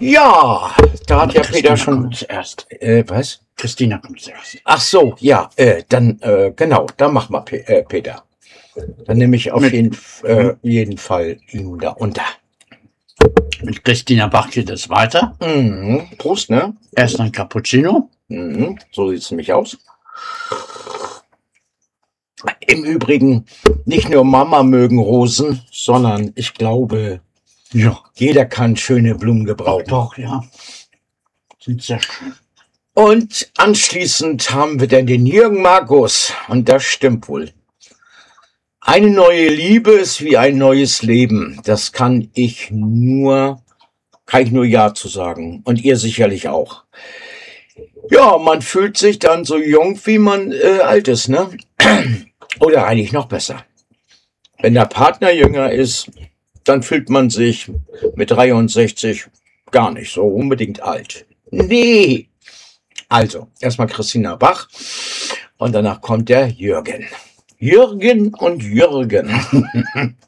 Ja, da hat ja Peter Christina schon. kommt zuerst. Was? Christina kommt zuerst. Ach so, ja, dann, genau, dann mach mal, Peter. Dann nehme ich auf Mit- jeden Fall ihn da unter. Mit Christina Bach geht es weiter. Mhm. Prost, ne? Erst ein Cappuccino. Mhm. So sieht's nämlich aus. Im Übrigen, nicht nur Mama mögen Rosen, sondern ich glaube, Ja. jeder kann schöne Blumen gebrauchen. Doch, ja. Sind sehr schön. Und anschließend haben wir dann den Jürgen Markus. Und das stimmt wohl. Eine neue Liebe ist wie ein neues Leben. Das kann ich nur Ja zu sagen. Und ihr sicherlich auch. Ja, man fühlt sich dann so jung, wie man alt ist, ne? Oder eigentlich noch besser. Wenn der Partner jünger ist, dann fühlt man sich mit 63 gar nicht so unbedingt alt. Nee. Also, erstmal Christina Bach und danach kommt der Jürgen. Jürgen und Jürgen.